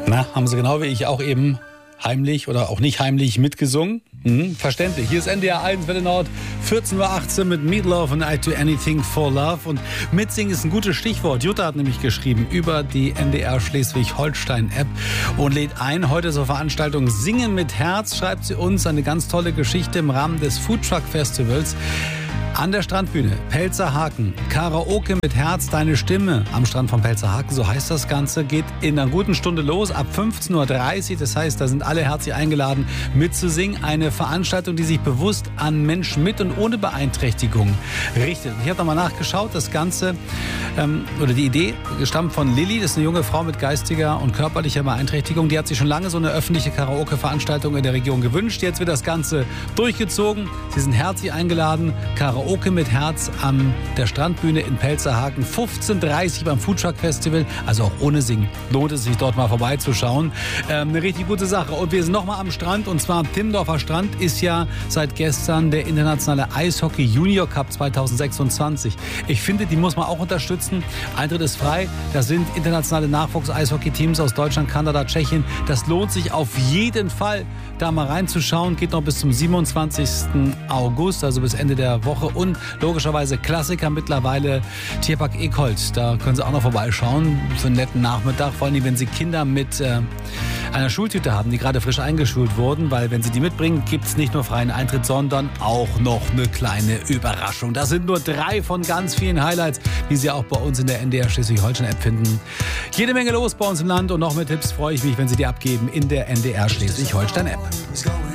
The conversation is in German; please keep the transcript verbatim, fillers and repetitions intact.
Na, haben Sie genau wie ich auch eben heimlich oder auch nicht heimlich mitgesungen? Hm, verständlich. Hier ist N D R eins Welle Nord, vierzehn Uhr achtzehn mit Meatloaf und I Do Anything for Love. Und mitsingen ist ein gutes Stichwort. Jutta hat nämlich geschrieben über die N D R Schleswig-Holstein-App und lädt ein. Heute zur Veranstaltung Singen mit Herz, schreibt sie uns, eine ganz tolle Geschichte im Rahmen des Foodtruck Festivals. An der Strandbühne, Pelzerhaken, Karaoke mit Herz, deine Stimme am Strand von Pelzerhaken, so heißt das Ganze, geht in einer guten Stunde los, ab fünfzehn Uhr dreißig, das heißt, da sind alle herzlich eingeladen mitzusingen. Eine Veranstaltung, die sich bewusst an Menschen mit und ohne Beeinträchtigung richtet. Ich habe nochmal nachgeschaut, das Ganze, ähm, oder die Idee stammt von Lilly, das ist eine junge Frau mit geistiger und körperlicher Beeinträchtigung, die hat sich schon lange so eine öffentliche Karaoke-Veranstaltung in der Region gewünscht. Jetzt wird das Ganze durchgezogen, sie sind herzlich eingeladen, Karaoke Karaoke mit Herz an der Strandbühne in Pelzerhaken, fünfzehn Uhr dreißig beim Foodtruck Festival, also auch ohne Singen lohnt es sich dort mal vorbeizuschauen. Ähm, eine richtig gute Sache. Und wir sind nochmal am Strand, und zwar am Timmendorfer Strand ist ja seit gestern der internationale Eishockey Junior Cup zwanzig sechsundzwanzig. Ich finde, die muss man auch unterstützen. Eintritt ist frei. Da sind internationale Nachwuchs-Eishockey-Teams aus Deutschland, Kanada, Tschechien. Das lohnt sich auf jeden Fall, da mal reinzuschauen. Geht noch bis zum siebenundzwanzigsten August, also bis Ende der Woche. Und logischerweise Klassiker mittlerweile Tierpark Ekholt. Da können Sie auch noch vorbeischauen für einen netten Nachmittag. Vor allem, wenn Sie Kinder mit äh, einer Schultüte haben, die gerade frisch eingeschult wurden. Weil wenn Sie die mitbringen, gibt es nicht nur freien Eintritt, sondern auch noch eine kleine Überraschung. Das sind nur drei von ganz vielen Highlights, die Sie auch bei uns in der N D R Schleswig-Holstein-App finden. Jede Menge los bei uns im Land, und noch mehr Tipps freue ich mich, wenn Sie die abgeben in der N D R Schleswig-Holstein-App.